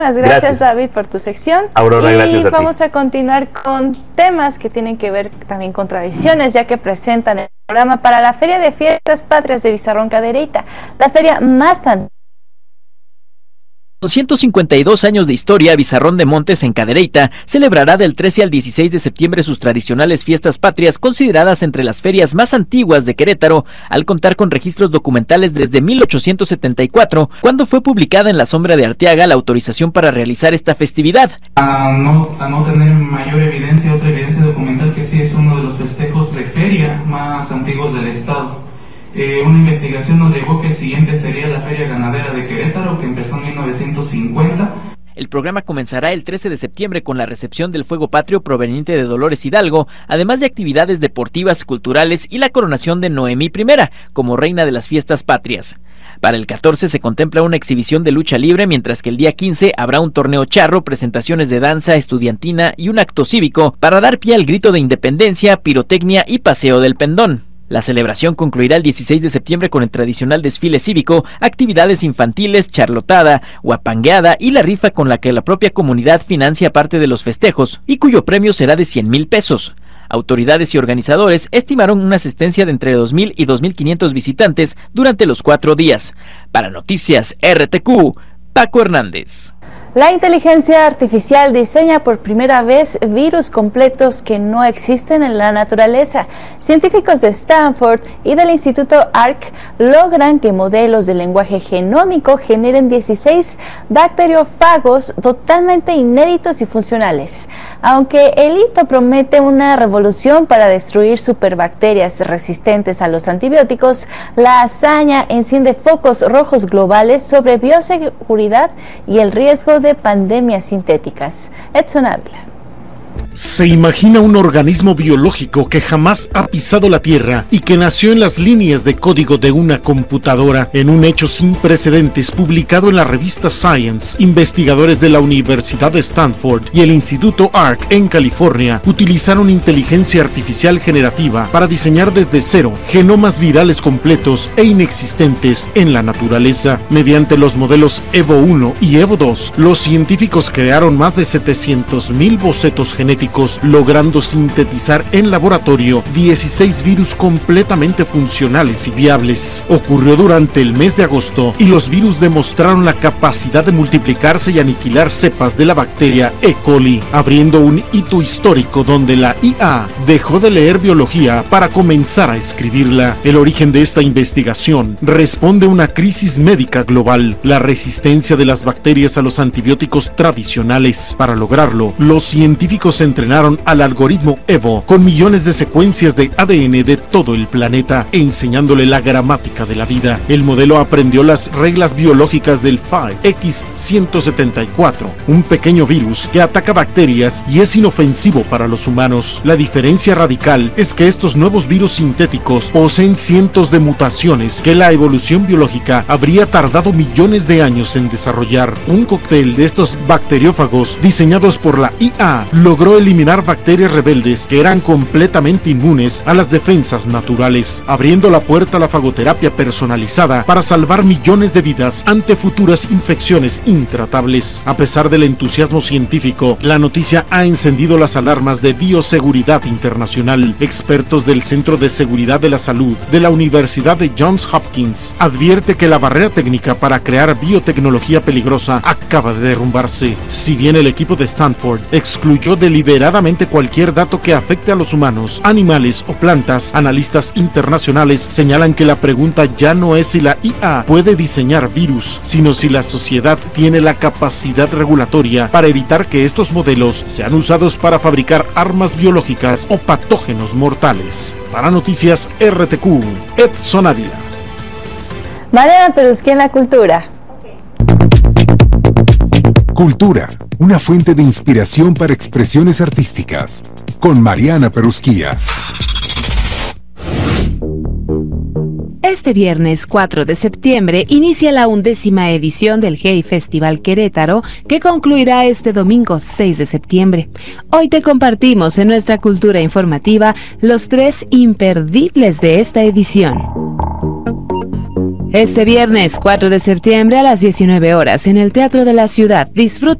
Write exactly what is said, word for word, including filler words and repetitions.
Gracias, gracias, David, por tu sección. Aurora, y gracias a ti. Vamos a continuar con temas que tienen que ver también con tradiciones, ya que presentan el programa para la Feria de Fiestas Patrias de Visarrón Cadereyta, la feria más antigua. Con ciento cincuenta y dos años de historia, Visarrón de Montes en Cadereyta celebrará del trece al dieciséis de septiembre sus tradicionales fiestas patrias, consideradas entre las ferias más antiguas de Querétaro, al contar con registros documentales desde mil ochocientos setenta y cuatro, cuando fue publicada en la Sombra de Arteaga la autorización para realizar esta festividad. A no, a no tener mayor evidencia, otra evidencia documental, que sí es uno de los festejos de feria más antiguos del estado. Eh, una investigación nos llegó que el siguiente sería la Feria Ganadera de Querétaro, que empezó en mil novecientos cincuenta. El programa comenzará el trece de septiembre con la recepción del fuego patrio proveniente de Dolores Hidalgo, además de actividades deportivas, culturales y la coronación de Noemí primera como reina de las fiestas patrias. Para el catorce se contempla una exhibición de lucha libre, mientras que el día quince habrá un torneo charro, presentaciones de danza estudiantina y un acto cívico para dar pie al grito de independencia, pirotecnia y paseo del pendón. La celebración concluirá el dieciséis de septiembre con el tradicional desfile cívico, actividades infantiles, charlotada, guapangueada y la rifa con la que la propia comunidad financia parte de los festejos y cuyo premio será de cien mil pesos. Autoridades y organizadores estimaron una asistencia de entre dos mil y dos mil quinientos visitantes durante los cuatro días. Para Noticias R T Q, Paco Hernández. La inteligencia artificial diseña por primera vez virus completos que no existen en la naturaleza. Científicos de Stanford y del Instituto A R C logran que modelos de lenguaje genómico generen dieciséis bacteriófagos totalmente inéditos y funcionales. Aunque el hito promete una revolución para destruir superbacterias resistentes a los antibióticos, la hazaña enciende focos rojos globales sobre bioseguridad y el riesgo de pandemias sintéticas. Edson Ávila. Se imagina un organismo biológico que jamás ha pisado la Tierra y que nació en las líneas de código de una computadora. En un hecho sin precedentes publicado en la revista Science, investigadores de la Universidad de Stanford y el Instituto A R C en California utilizaron inteligencia artificial generativa para diseñar desde cero genomas virales completos e inexistentes en la naturaleza. Mediante los modelos Evo uno y Evo dos, los científicos crearon más de setecientos mil bocetos genéticos, logrando sintetizar en laboratorio dieciséis virus completamente funcionales y viables. Ocurrió durante el mes de agosto y los virus demostraron la capacidad de multiplicarse y aniquilar cepas de la bacteria E. coli, abriendo un hito histórico donde la I A dejó de leer biología para comenzar a escribirla. El origen de esta investigación responde a una crisis médica global, la resistencia de las bacterias a los antibióticos tradicionales. Para lograrlo, los científicos entrenaron al algoritmo Evo con millones de secuencias de A D N de todo el planeta, enseñándole la gramática de la vida. El modelo aprendió las reglas biológicas del five X ciento setenta y cuatro, un pequeño virus que ataca bacterias y es inofensivo para los humanos. La diferencia radical es que estos nuevos virus sintéticos poseen cientos de mutaciones que la evolución biológica habría tardado millones de años en desarrollar. Un cóctel de estos bacteriófagos diseñados por la I A logró eliminar bacterias rebeldes que eran completamente inmunes a las defensas naturales, abriendo la puerta a la fagoterapia personalizada para salvar millones de vidas ante futuras infecciones intratables. A pesar del entusiasmo científico, la noticia ha encendido las alarmas de bioseguridad internacional. Expertos del Centro de Seguridad de la Salud de la Universidad de Johns Hopkins advierte que la barrera técnica para crear biotecnología peligrosa acaba de derrumbarse. Si bien el equipo de Stanford excluyó deliberadamente cualquier dato que afecte a los humanos, animales o plantas, analistas internacionales señalan que la pregunta ya no es si la I A puede diseñar virus, sino si la sociedad tiene la capacidad regulatoria para evitar que estos modelos sean usados para fabricar armas biológicas o patógenos mortales. Para Noticias R T Q, Edson Ávila. Mariana Perusquí en la cultura. Cultura, una fuente de inspiración para expresiones artísticas, con Mariana Perusquía. Este viernes cuatro de septiembre inicia la undécima edición del Gay Festival Querétaro, que concluirá este domingo seis de septiembre. Hoy te compartimos en nuestra cultura informativa los tres imperdibles de esta edición. Este viernes cuatro de septiembre a las diecinueve horas en el Teatro de la Ciudad, disfruta